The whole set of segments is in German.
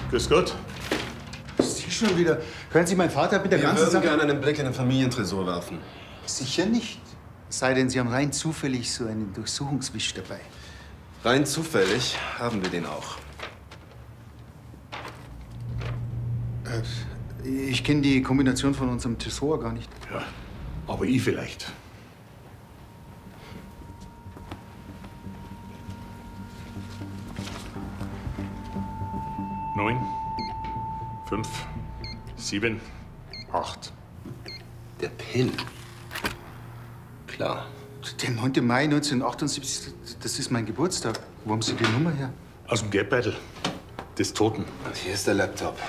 Grüß Gott. Sie schon wieder. Können Sie meinen Vater mit der ganzen Wir würden Sache... gerne einen Blick in den Familientresor werfen. Sicher nicht. Es sei denn, Sie haben rein zufällig so einen Durchsuchungswisch dabei. Rein zufällig haben wir den auch. Ich kenne die Kombination von unserem Tresor gar nicht. Ja, aber ich vielleicht. Neun, 5, 7, 8. Der PIN. Klar. Der 9. Mai 1978, das ist mein Geburtstag. Wo haben Sie die Nummer her? Aus dem Geldbeutel des Toten. Und hier ist der Laptop.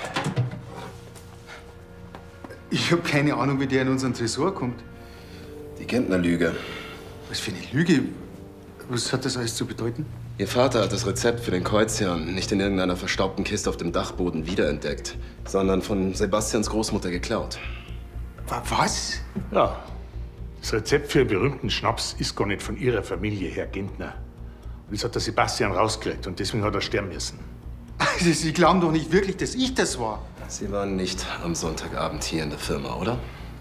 Ich habe keine Ahnung, wie der in unseren Tresor kommt. Die Gentner-Lüge. Was für eine Lüge. Was hat das alles zu bedeuten? Ihr Vater hat das Rezept für den Kreuzhirn nicht in irgendeiner verstaubten Kiste auf dem Dachboden wiederentdeckt, sondern von Sebastians Großmutter geklaut. Was? Ja, das Rezept für einen berühmten Schnaps ist gar nicht von ihrer Familie, Herr Gentner. Und das hat der Sebastian rausgekriegt und deswegen hat er sterben müssen. Also, Sie glauben doch nicht wirklich, dass ich das war. Sie waren nicht am Sonntagabend hier in der Firma, oder?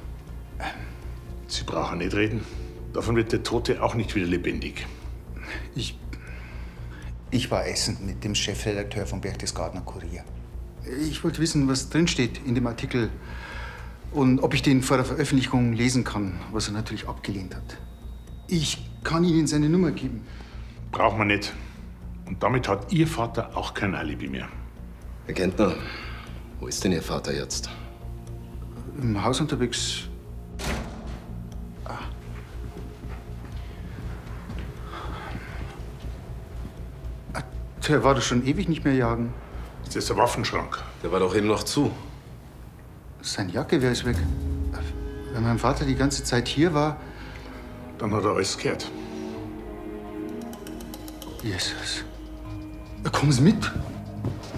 Sie brauchen nicht reden. Davon wird der Tote auch nicht wieder lebendig. Ich war essen mit dem Chefredakteur vom Berchtesgadener Kurier. Ich wollte wissen, was drinsteht in dem Artikel und ob ich den vor der Veröffentlichung lesen kann, was er natürlich abgelehnt hat. Ich kann Ihnen seine Nummer geben. Braucht man nicht. Und damit hat Ihr Vater auch kein Alibi mehr. Herr Gentner, wo ist denn Ihr Vater jetzt? Im Haus unterwegs. Der war doch schon ewig nicht mehr jagen. Das ist ein Waffenschrank. Der war doch eben noch zu. Sein Jagdgewehr ist weg. Wenn mein Vater die ganze Zeit hier war... Dann hat er alles gehört. Jesus. Kommen Sie mit.